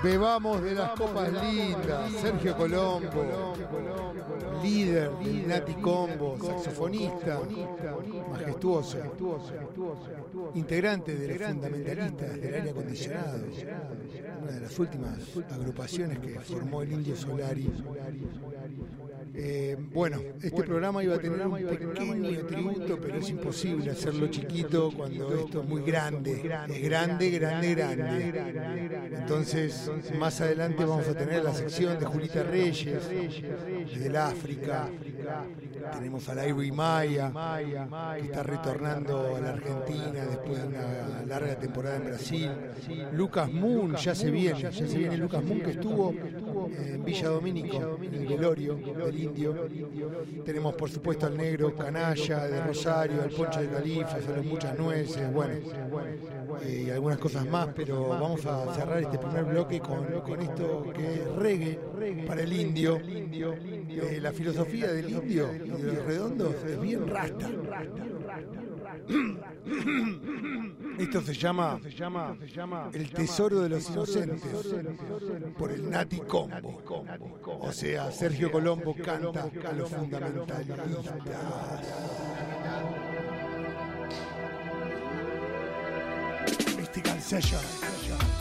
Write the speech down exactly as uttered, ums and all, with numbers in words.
Bebamos de las copas lindas. Sergio Colombo, líder del Nati Combo, saxofonista, majestuoso, integrante de los fundamentalistas del aire acondicionado, una de las últimas agrupaciones que formó el Indio Solari. Eh, bueno, este programa iba a tener un pequeño tributo, pero es imposible hacerlo chiquito cuando esto es muy grande, es grande, grande, grande. Entonces, más adelante vamos a tener la sección de Julita Reyes, desde el África. Tenemos a Ivory Maya, que está retornando a la Argentina después de una larga temporada en Brasil. Lucas Moon, ya se viene, ya se viene Lucas Moon, que estuvo en Villa Domínico, en el velorio del Indio. Tenemos, por supuesto, al negro Canalla de Rosario, al Poncho de Califa, salen muchas nueces, bueno, eh, y algunas cosas más, pero vamos a cerrar este primer bloque con, con esto que es reggae para el indio. Eh, la filosofía del indio y de los redondos es bien rasta. Esto se llama El Tesoro de los Inocentes por el Nati Combo. O sea, Sergio Colombo canta a los fundamentalistas. Mystical Session.